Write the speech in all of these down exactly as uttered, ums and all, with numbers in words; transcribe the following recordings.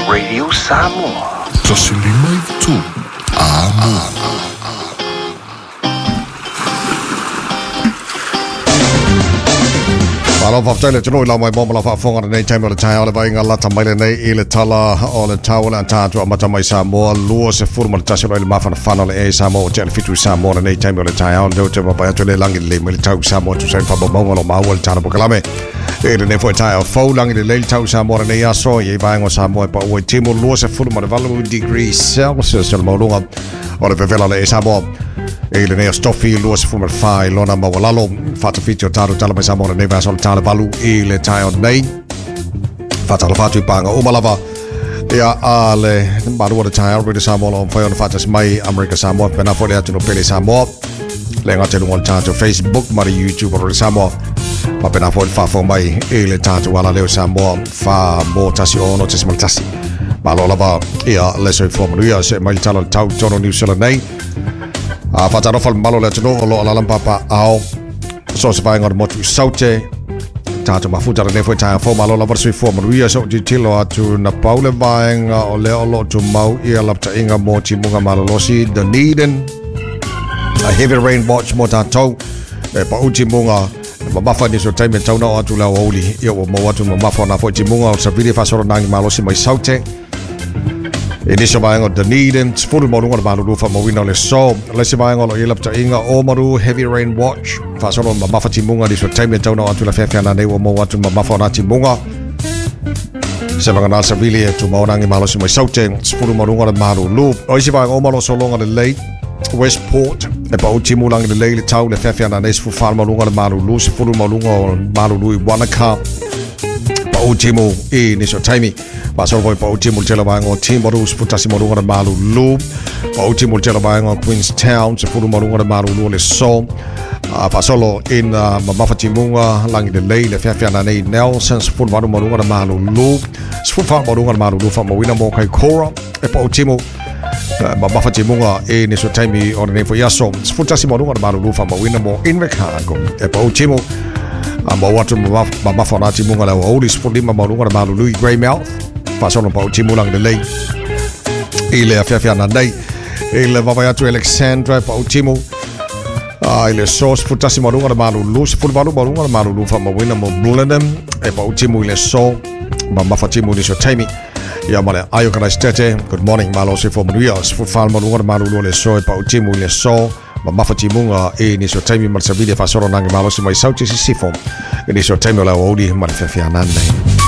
Radio Samoa. Tosilimai tu Amo. Alo whaftaile tino ila mai bomala whafonga nei taimi o le tai ole vai ngala tamaile nei i le tala o le tau le antātua mata mai Samoa lua se furu ma le tasi o le mawhana whana le e Samoa o te ale fitu i Samoa nei taimi o le tai ole leo te mapai atu le langi le me le tau Samoa tu sai whabamonga lo maua le tana pokalame e le nefo e tai o fau langi le le tau Samoa nei aso i e vaengo Samoa e pa ue timo lua se furu ma le valu degree Celsius le maulunga o le vevela le e Samoa e le nea stofi lua se furu ma le whai lona mawalalo fata fiti o taru tala mai Samoa nei vaso le tala valu i le tai o nei fatala fatu i panga umalava ia a le marua le tai o le Samoa lo whai o na fatas mai Amerika Samoa pena fo le atu no pele Samoa le ngate lunga le tātou Facebook mari YouTube o le Samoa ma pena fo le whafo mai i le tātou ala leo Samoa wha mō tasi o no tasi mal tasi ma lo lava ia le soi fōmanu ia se mai le tala le tau tono New Zealand nei a whatarofa le malo le atu no o lo alalampapa ao so se vai ngor motu saute tātou mafuta le nefo i tai fō malo lava soi fōmanu ia so di tilo atu na paule vaenga o leo lo tu mau ia lapta inga mō timunga malolosi Dunedin a heavy rain watch mo tātou e pa uti munga ma mafa ni so taime tauna o atu lau auli ia o mo atu ma mafa na fo ti munga o sa vidi fasoro nangi malosi mai saute e ni so vaenga Dunedin furu mo lunga malu fa mo wina le so le se vaenga lo ilapta inga o maru heavy rain watch fasoro ma mafa ti munga ni so taime tauna o atu la fefia na nei o mo atu ma mafa na ti munga se vanga na sa vili e tu mo nangi malosi mai saute furu mo lunga malu lu o se vaenga o malo so longa le late Westport e pa uti mulang le leile tau le fefia na nes fu fal malunga le malulu se fulu malunga o malulu i Wanaka pa uti mu i niso taimi pa so voi pa uti mu tela vaenga o Timaru se futasi malunga le malulu pa uti mu tela vaenga o Queenstown se fulu malunga le malulu le so pa solo in mamafati munga langi le leile fefia na nei Nelson se fulu malunga le malulu se fu fal malunga le malulu fa mawina mo kai Cora e pa uti mu ma mafati munga e ni so taimi o ne fo yaso futasi mo runga ma lu fa mo wina mo in Chicago e pa utimo a mo watu ma ma mafanati munga la o li spo lima mo runga ma lu Greymouth fa sono pa utimo lang de lei ile afia afia na dai ile va vai atu Alexandra pa utimo a ile sos futasi mo runga ma lu spo valu mo runga ma lu fa mo wina mo Blenheim e pa utimo ile so ma mafati mo ni so taimi ia male ayo kana stete good morning malo se fo manuia se fo fal malo malo le so pa utimu le so ma mafati munga e ni so taimi mal savile fa soro nang malo se mai sauti si sifo e ni so taimi la odi mal fe fe ananda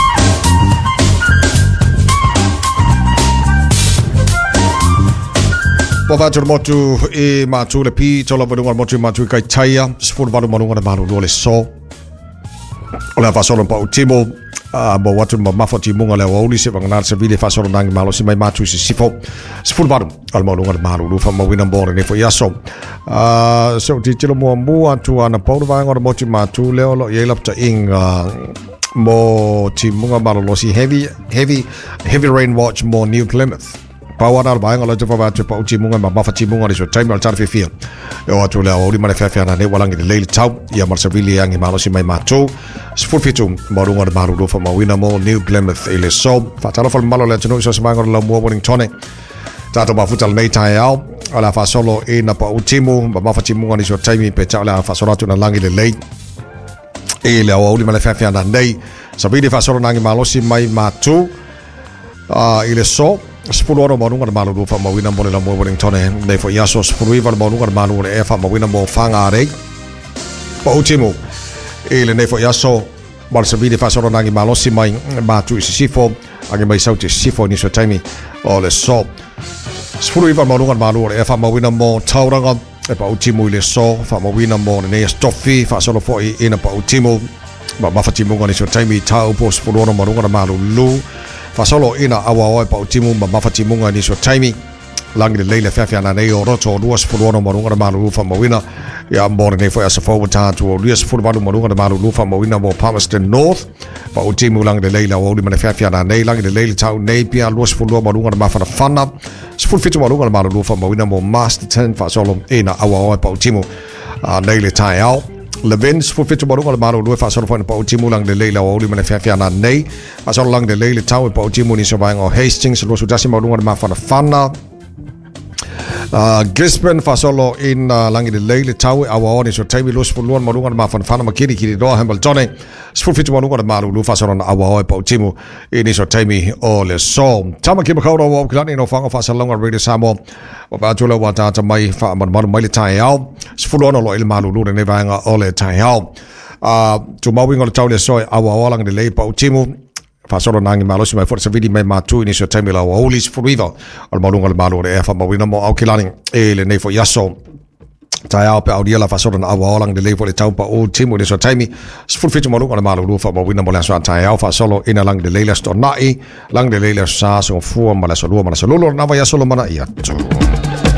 po va tur motu e ma tu le pi to la vodunga motu ma tu kai taia se fo valu malo malo le so ola fa soro pa utimu a mo watu ma mafati munga le oli se vanga se vile fa solo nang malo se mai matu si sifo se ful baru al mo lunga malu lu fa mo wina bore ne fo yaso a so ti tilo mo mo atu ana paulo va ngor mo ti matu le lo ye lapta inga mo ti munga malo lo si heavy heavy heavy rain watch mo New Plymouth Pawa na ba ngolo te fa te pa uti munga ma mafati munga le so time al tarfi fia e o atu le oli ma le fa na ne walangi le le tau ia mar savili yangi malo si mai matu sfufitu marunga de maru fa ma wina mo New Plymouth ile so fatalo fal malo le tino so smango la mo Wellington tato ba futal nei tai au ala fa solo e na pa utimu ma mafati munga ni so time pe ta ala fa solo tu na langi le le ile o oli ma le fa na nei sabidi fa solo nangi malo si mai matu a ile so sepuluh orang marunga de malu fa ma wina mo le mo Wellington nei fo yaso sepuluh ival marunga de malu e fa ma wina mo fangare pa utimu ele nei fo yaso mal se vide fa solo nangi malosi mai ma tu si sifo ange mai sauti sifo ni so taimi o le so sepuluh iva marunga malu e fa ma wina mo tauranga e pa utimu le so fa ma wina mo nei stofi fa solo fo i ina pa utimu ma mafati mo ni so taimi tau po sepuluh orang marunga malu lu fa solo ina awa o e pa utimu ma mafati mo ni so taimi langi le leile fefia na nei o roto dua sepuluh orang marunga malu fa ma wina ya mbore nei fo asa forward tatu o lias fulu valu marunga de malu lufa mo wina mo Palmerston North pa o timu lang de leila o di manafia na nei lang de leila tau nei pia luas fulu marunga de mafana fana fulu fitu marunga de malu lufa mo wina mo Masterton fa solo ina awa o pa o timu nei le tai au Levens fu fitu maru ngala malu lu fa solo fa pa utimu lang de leila o limana fa fa na nei fa solo lang de leila tau pa utimu ni so vai ngo Hastings lo su dasi malu ngala ma fa fana Uh, Gisborne fa solo in uh, langi de leile tau awa oni so taimi los fu luan marunga ma fan fana makiri kiri do Hamilton sfu fitu marunga ma lu fa solo na awa o pa utimu ini so taimi o le so tama ki makau ro klani no fanga fa salonga radio samo o ba tula wa ta mai fa man man mai le tai au sfu luan lo il malu lu ne vanga o le tai au uh tu mawi ngol tau le so awa o langi de leile pa utimu fa solo nangi malosi mai forse vidi mai matu ini so taimi la holis furido al malunga al malu e fa mawina mo au kilani e le nei fo yaso tai au pe audia la fa solo na awa lang de le fo le tau pa o timu ni so taimi sful fitu malunga al malu fa mawina mo la so tai au fa solo ina lang de le la sto nai lang de le la sa so fu ma la so lu ma la so lu na va yaso lo mana ia